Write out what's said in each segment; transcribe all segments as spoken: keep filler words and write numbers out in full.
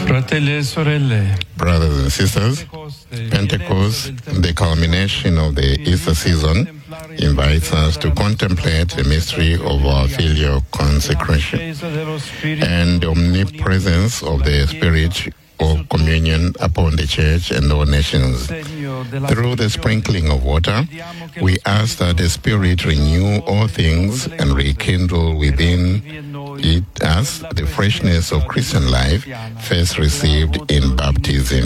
Fratelli e sorelle, brothers and sisters, Pentecost, the culmination of the Easter season, invites us to contemplate the mystery of our filial consecration and the omnipresence of the Spirit of communion upon the Church and all nations. Through the sprinkling of water, we ask that the Spirit renew all things and rekindle within it us the freshness of Christian life first received in baptism.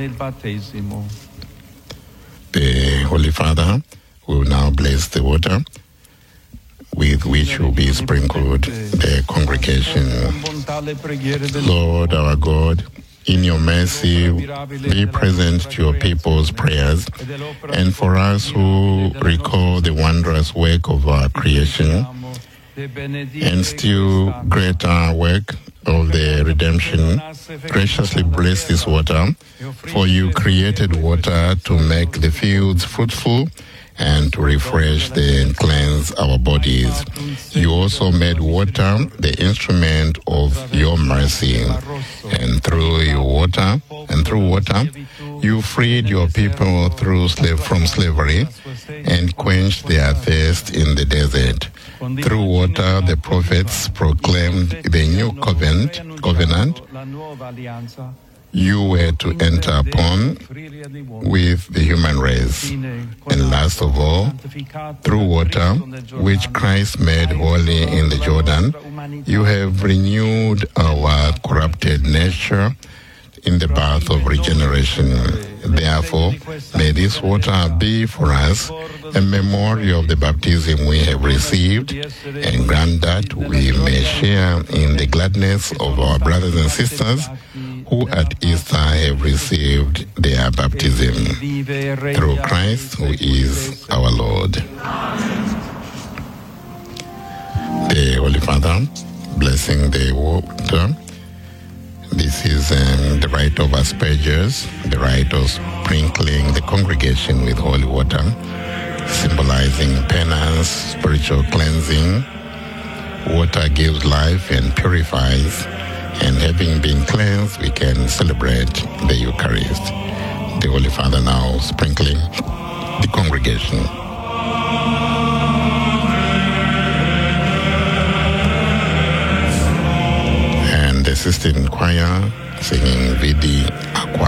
The Holy Father will now bless the water with which will be sprinkled the congregation. Lord our God, in your mercy, be present to your people's prayers, and for us who recall the wondrous work of our creation, and still greater work of the redemption, graciously bless this water, for you created water to make the fields fruitful and to refresh and cleanse our bodies. You also made water the instrument of your mercy, and through your water, and through water, you freed your people through slave from slavery and quenched their thirst in the desert. Through water, the prophets proclaimed the new covenant, covenant you were to enter upon with the human race. And last of all, through water, which Christ made holy in the Jordan, you have renewed our corrupted nature in the bath of regeneration. Therefore, may this water be for us a memorial of the baptism we have received, and grant that we may share in the gladness of our brothers and sisters who at Easter have received their baptism. Through Christ, who is our Lord. The Holy Father, blessing the water. This is um, the rite of asperges, the rite of sprinkling the congregation with holy water, symbolizing penance, spiritual cleansing. Water gives life and purifies, and having been cleansed, we can celebrate the Eucharist. The Holy Father now sprinkling the congregation. And the Sistine Choir singing Vidi Aqua.